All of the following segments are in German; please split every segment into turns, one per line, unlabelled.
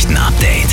Nachrichten-Update.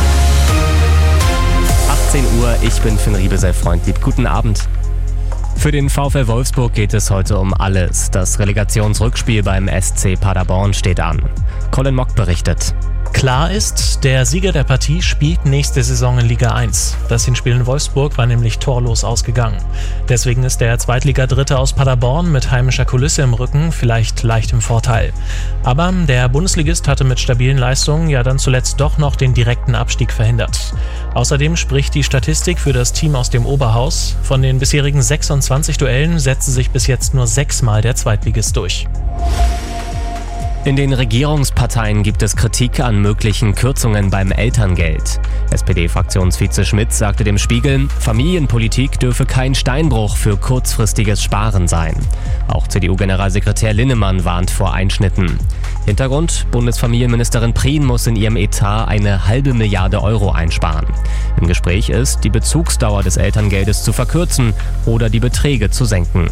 18 Uhr, ich bin Finn Riebesell-Freundlieb. Guten Abend. Für den VfL Wolfsburg geht es heute um alles. Das Relegationsrückspiel beim SC Paderborn steht an. Colin Mock berichtet.
Klar ist, der Sieger der Partie spielt nächste Saison in Liga 1. Das Hinspiel in Wolfsburg war nämlich torlos ausgegangen. Deswegen ist der Zweitliga-Dritte aus Paderborn mit heimischer Kulisse im Rücken vielleicht leicht im Vorteil. Aber der Bundesligist hatte mit stabilen Leistungen ja dann zuletzt doch noch den direkten Abstieg verhindert. Außerdem spricht die Statistik für das Team aus dem Oberhaus. Von den bisherigen 26 Duellen setzte sich bis jetzt nur 6-mal der Zweitligist durch.
In den Regierungsparteien gibt es Kritik an möglichen Kürzungen beim Elterngeld. SPD-Fraktionsvize Schmidt sagte dem Spiegel, Familienpolitik dürfe kein Steinbruch für kurzfristiges Sparen sein. Auch CDU-Generalsekretär Linnemann warnt vor Einschnitten. Hintergrund, Bundesfamilienministerin Prien muss in ihrem Etat eine halbe Milliarde Euro einsparen. Im Gespräch ist, die Bezugsdauer des Elterngeldes zu verkürzen oder die Beträge zu senken.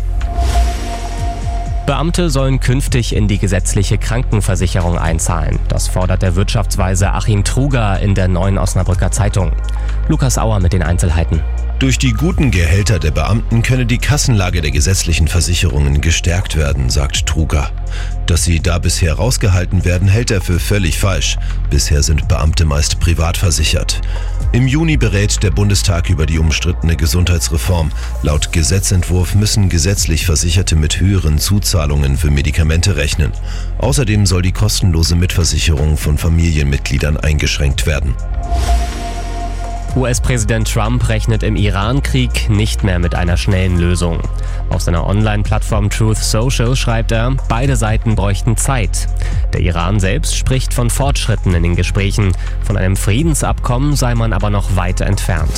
Beamte sollen künftig in die gesetzliche Krankenversicherung einzahlen. Das fordert der Wirtschaftsweise Achim Truger in der Neuen Osnabrücker Zeitung. Lukas Auer mit den Einzelheiten.
Durch die guten Gehälter der Beamten könne die Kassenlage der gesetzlichen Versicherungen gestärkt werden, sagt Truger. Dass sie da bisher rausgehalten werden, hält er für völlig falsch. Bisher sind Beamte meist privat versichert. Im Juni berät der Bundestag über die umstrittene Gesundheitsreform. Laut Gesetzentwurf müssen gesetzlich Versicherte mit höheren Zuzahlungen für Medikamente rechnen. Außerdem soll die kostenlose Mitversicherung von Familienmitgliedern eingeschränkt werden.
US-Präsident Trump rechnet im Iran-Krieg nicht mehr mit einer schnellen Lösung. Auf seiner Online-Plattform Truth Social schreibt er, beide Seiten bräuchten Zeit. Der Iran selbst spricht von Fortschritten in den Gesprächen. Von einem Friedensabkommen sei man aber noch weit entfernt.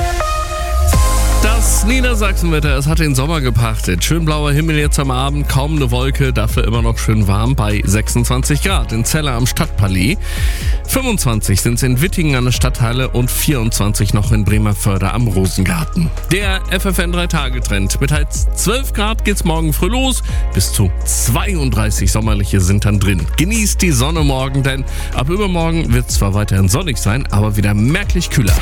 Das Niedersachsenwetter, es hat den Sommer gepachtet. Schön blauer Himmel jetzt am Abend, kaum eine Wolke, dafür immer noch schön warm bei 26 Grad in Celle am Stadtpalais. 25 sind es in Wittingen an der Stadthalle und 24 noch in Bremerförde am Rosengarten. Der FFN 3-Tage-Trend. Mit halt 12 Grad geht's morgen früh los. Bis zu 32 sommerliche sind dann drin. Genießt die Sonne morgen, denn ab übermorgen wird es zwar weiterhin sonnig sein, aber wieder merklich kühler.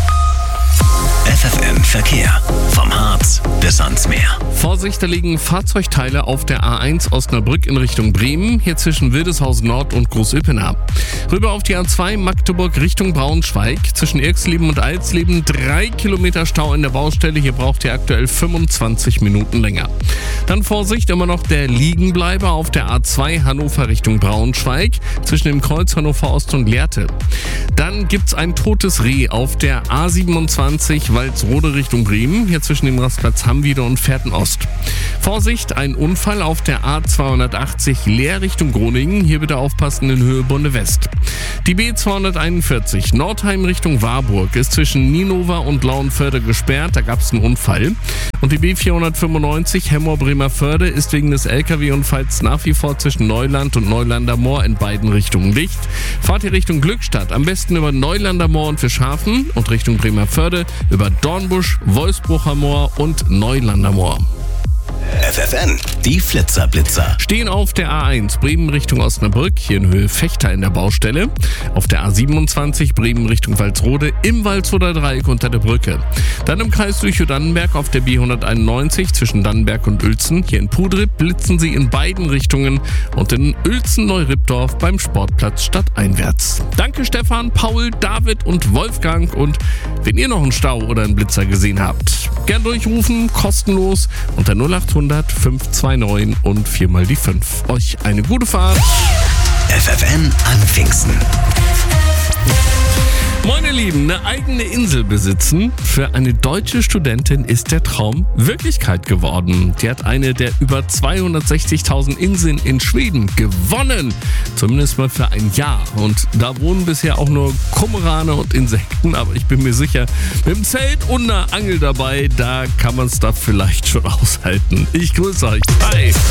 FFN Verkehr. Vom Harz bis ans Meer.
Vorsicht, da liegen Fahrzeugteile auf der A1 Osnabrück in Richtung Bremen, hier zwischen Wildeshausen Nord und Großüppenau. Rüber auf die A2 Magdeburg Richtung Braunschweig, zwischen Irxleben und Alsleben 3 Kilometer Stau in der Baustelle, hier braucht ihr aktuell 25 Minuten länger. Dann Vorsicht, immer noch der Liegenbleiber auf der A2 Hannover Richtung Braunschweig, zwischen dem Kreuz Hannover Ost und Lehrte. Dann gibt's ein totes Reh auf der A27 Walsrode Richtung Bremen, hier zwischen dem Rastplatz Hammwiede und Fährten-Ost. Vorsicht, ein Unfall auf der A280 Leer Richtung Groningen, hier bitte aufpassen in Höhe Bunde West. Die B241 Nordheim Richtung Warburg ist zwischen Ninova und Lauenförde gesperrt, da gab es einen Unfall. Und die B495 Hemmoor-Bremerförde ist wegen des LKW-Unfalls nach wie vor zwischen Neuland und Neulander Moor in beiden Richtungen dicht. Fahrt ihr Richtung Glückstadt, am besten über Neulander Moor und Fischhafen und Richtung Bremerförde über Dornbusch, Wolfsbrucher Moor und Neulander Moor.
FFN, die Flitzer-Blitzer.
Stehen auf der A1 Bremen Richtung Osnabrück, hier in Höhe Vechta in der Baustelle. Auf der A27 Bremen Richtung Walsrode, im Walsroder Dreieck unter der Brücke. Dann im Kreis Lüchow-Dannenberg auf der B191 zwischen Dannenberg und Uelzen. Hier in Pudrip blitzen sie in beiden Richtungen und in Uelzen-Neurippdorf beim Sportplatz stadteinwärts. Danke Stefan, Paul, David und Wolfgang, und wenn ihr noch einen Stau oder einen Blitzer gesehen habt, gern durchrufen, kostenlos unter 0800 529 und 4 mal die 5. Euch eine gute Fahrt.
FFN an Pfingsten.
Moin ihr Lieben, eine eigene Insel besitzen. Für eine deutsche Studentin ist der Traum Wirklichkeit geworden. Die hat eine der über 260.000 Inseln in Schweden gewonnen. Zumindest mal für ein Jahr. Und da wohnen bisher auch nur Kormorane und Insekten. Aber ich bin mir sicher, mit dem Zelt und einer Angel dabei, da kann man es da vielleicht schon aushalten. Ich grüße euch. Bye.